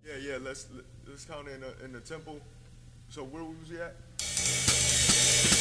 Yeah, yeah. Let's count in the temple. So where was we at?